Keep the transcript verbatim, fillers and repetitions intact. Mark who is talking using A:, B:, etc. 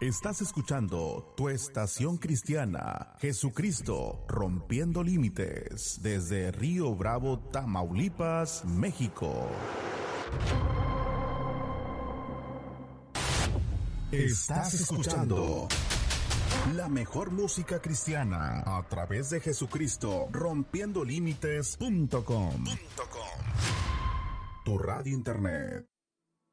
A: Estás escuchando tu estación cristiana, Jesucristo Rompiendo Límites, desde Río Bravo, Tamaulipas, México. Estás escuchando la mejor música cristiana a través de Jesucristo Rompiendo Límites punto com, tu radio internet.